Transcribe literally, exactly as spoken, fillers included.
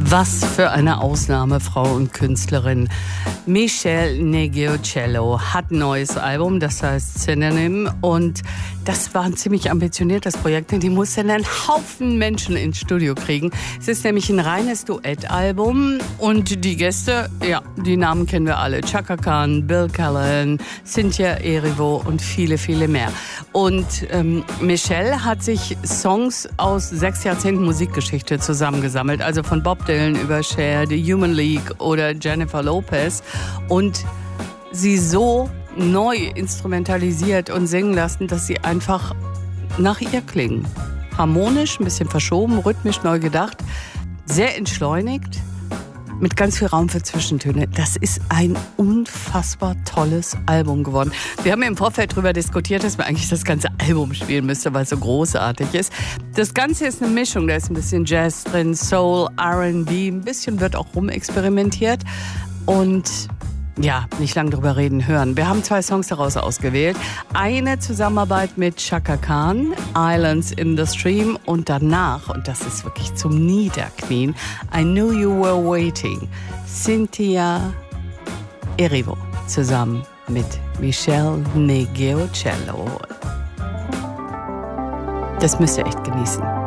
Was für eine Ausnahmefrau und Künstlerin. Michelle Ngeocello hat ein neues Album, das heißt Synonym, und das war ein ziemlich ambitioniertes Projekt, denn die musste einen Haufen Menschen ins Studio kriegen. Es ist nämlich ein reines Duettalbum und die Gäste, ja, die Namen kennen wir alle. Chaka Khan, Bill Callahan, Cynthia Erivo und viele, viele mehr. Und ähm, Michelle hat sich Songs aus sechs Jahrzehnten Musikgeschichte zusammengesammelt, also von Bob Dylan über Cher, The Human League oder Jennifer Lopez, und sie so neu instrumentalisiert und singen lassen, dass sie einfach nach ihr klingen. Harmonisch, ein bisschen verschoben, rhythmisch neu gedacht, sehr entschleunigt, mit ganz viel Raum für Zwischentöne. Das ist ein unfassbar tolles Album geworden. Wir haben im Vorfeld darüber diskutiert, dass man eigentlich das ganze Album spielen müsste, weil es so großartig ist. Das Ganze ist eine Mischung. Da ist ein bisschen Jazz drin, Soul, R and B, ein bisschen wird auch rumexperimentiert. Und ja, nicht lange drüber reden, hören. Wir haben zwei Songs daraus ausgewählt. Eine Zusammenarbeit mit Chaka Khan, Islands in the Stream, und danach, und das ist wirklich zum Niederknien, I Knew You Were Waiting, Cynthia Erivo zusammen mit Michelle Ngeocello. Das müsst ihr echt genießen.